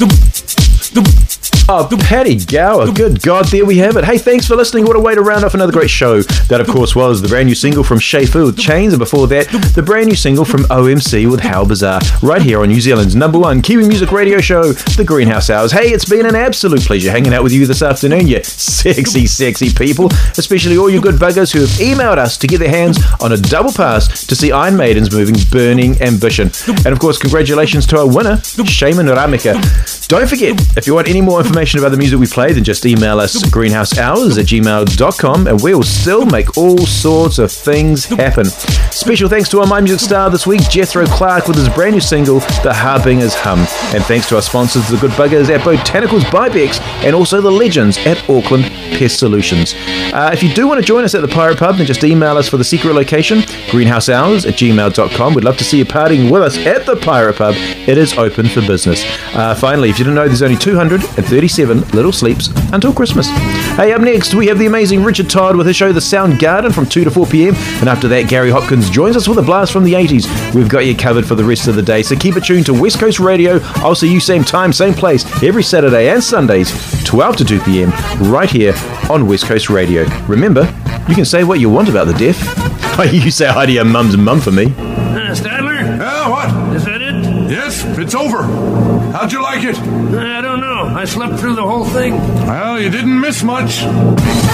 Oh, Paddy Gower. Good God, there we have it. Hey, thanks for listening. What a way to round off another great show. That, of course, was the brand new single from Shay Fu with Chains, and before that, the brand new single from OMC with How Bizarre, right here on New Zealand's #1 Kiwi music radio show, The Greenhouse Hours. Hey, it's been an absolute pleasure hanging out with you this afternoon, you sexy, sexy people, especially all you good buggers who have emailed us to get their hands on a double pass to see Iron Maiden's movie Burning Ambition. And, of course, congratulations to our winner, Shaman Ramika. Don't forget, if you want any more information about the music we play, then just email us greenhousehours@gmail.com and we'll still make all sorts of things happen. Special thanks to our My Music star this week, Jethro Clark, with his brand new single, The Harbinger's Hum. And thanks to our sponsors, the good buggers at Botanicals Bybex and also the legends at Auckland Pest Solutions. If you do want to join us at the Pirate Pub, then just email us for the secret location, greenhousehours@gmail.com. We'd love to see you partying with us at the Pirate Pub. It is open for business. Finally, if you didn't know, there's only 237 little sleeps until Christmas. Hey, up next, we have the amazing Richard Todd with his show The Sound Garden from 2 to 4 p.m. And after that, Gary Hopkins joins us with a blast from the 80s. We've got you covered for the rest of the day, so keep it tuned to West Coast Radio. I'll see you same time, same place, every Saturday and Sundays, 12 to 2 p.m, right here on West Coast Radio. Remember, you can say what you want about the deaf. You say hi to your mum's mum for me. Stadler? Yeah, what? Is that it? Yes, it's over. How'd you like it? I don't know. I slept through the whole thing. Well, you didn't miss much.